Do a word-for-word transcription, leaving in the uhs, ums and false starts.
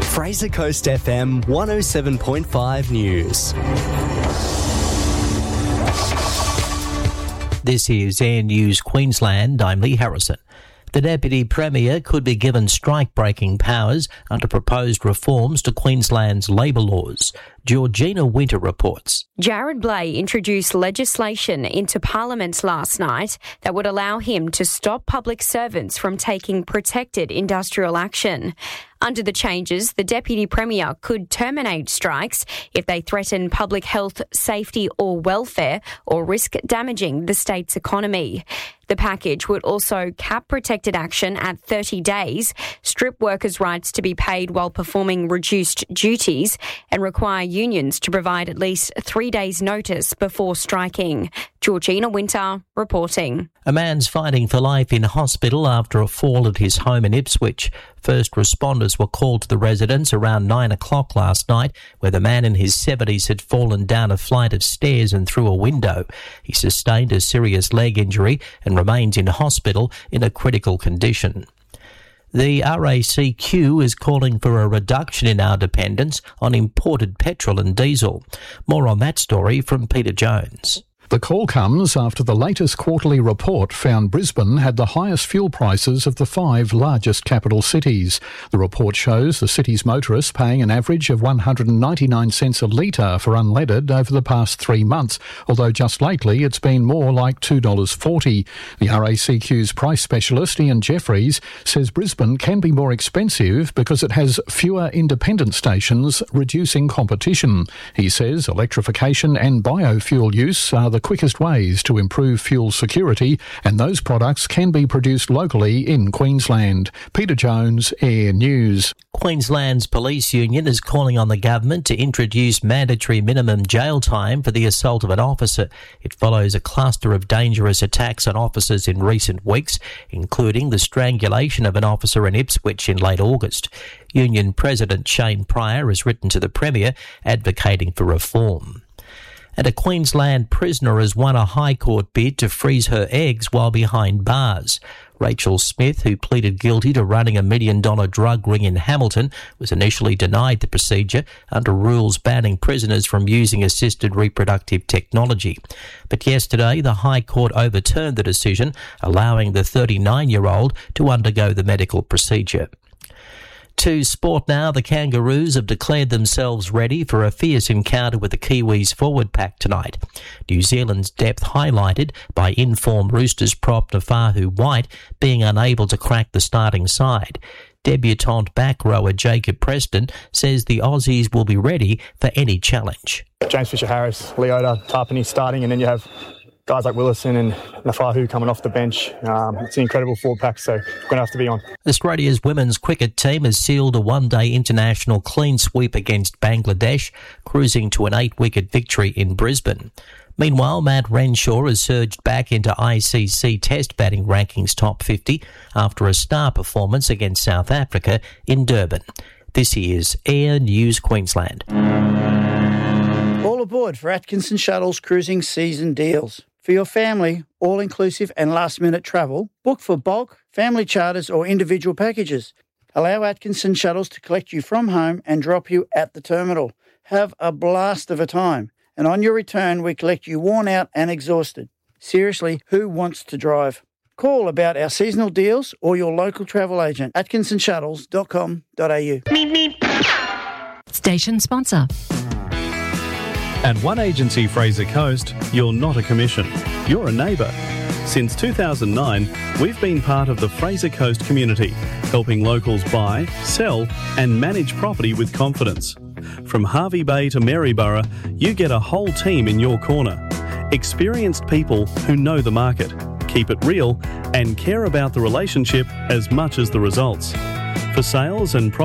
Fraser Coast F M one oh seven point five News. This is Air News Queensland. I'm Lee Harrison. The Deputy Premier could be given strike-breaking powers under proposed reforms to Queensland's labour laws. Georgina Winter reports. Jared Blay introduced legislation into Parliament last night that would allow him to stop public servants from taking protected industrial action. Under the changes, the Deputy Premier could terminate strikes if they threaten public health, safety or welfare or risk damaging the state's economy. The package would also cap protected action at thirty days, strip workers' rights to be paid while performing reduced duties, and require unions to provide at least three days' notice before striking. Georgina Winter reporting. A man's fighting for life in hospital after a fall at his home in Ipswich. First responders were called to the residence around nine o'clock last night, where the man in his seventies had fallen down a flight of stairs and through a window. He sustained a serious leg injury and remains in hospital in a critical condition. The R A C Q is calling for a reduction in our dependence on imported petrol and diesel. More on that story from Peter Jones. The call comes after the latest quarterly report found Brisbane had the highest fuel prices of the five largest capital cities. The report shows the city's motorists paying an average of one hundred ninety-nine cents a litre for unleaded over the past three months, although just lately it's been more like two dollars forty. The R A C Q's price specialist Ian Jeffries says Brisbane can be more expensive because it has fewer independent stations, reducing competition. He says electrification and biofuel use are the quickest ways to improve fuel security, and those products can be produced locally in Queensland. Peter Jones, Air News. Queensland's police union is calling on the government to introduce mandatory minimum jail time for the assault of an officer. It follows a cluster of dangerous attacks on officers in recent weeks, including the strangulation of an officer in Ipswich in late August. Union President Shane Pryor has written to the Premier advocating for reform. And a Queensland prisoner has won a High Court bid to freeze her eggs while behind bars. Rachel Smith, who pleaded guilty to running a million-dollar drug ring in Hamilton, was initially denied the procedure under rules banning prisoners from using assisted reproductive technology. But yesterday, the High Court overturned the decision, allowing the thirty-nine-year-old to undergo the medical procedure. To sport now, the Kangaroos have declared themselves ready for a fierce encounter with the Kiwis forward pack tonight. New Zealand's depth highlighted by in-form Roosters prop Nafahu White being unable to crack the starting side. Debutant back rower Jacob Preston says the Aussies will be ready for any challenge. James Fisher-Harris, Leota, Tarpany starting, and then you have guys like Willison and Nafahu coming off the bench. Um, it's an incredible forward pack, so we're going to have to be on. Australia's women's cricket team has sealed a one-day international clean sweep against Bangladesh, cruising to an eight-wicket victory in Brisbane. Meanwhile, Matt Renshaw has surged back into I C C Test batting rankings top fifty after a star performance against South Africa in Durban. This is Air News Queensland. All aboard for Atkinson Shuttles cruising season deals. For your family, all-inclusive and last-minute travel, book for bulk, family charters or individual packages. Allow Atkinson Shuttles to collect you from home and drop you at the terminal. Have a blast of a time. And on your return, we collect you worn out and exhausted. Seriously, who wants to drive? Call about our seasonal deals or your local travel agent, atkinson shuttles dot com dot a u. Station sponsor. At One Agency Fraser Coast, you're not a commission, you're a neighbour. Since two thousand nine, we've been part of the Fraser Coast community, helping locals buy, sell and manage property with confidence. From Harvey Bay to Maryborough, you get a whole team in your corner. Experienced people who know the market, keep it real and care about the relationship as much as the results. For sales and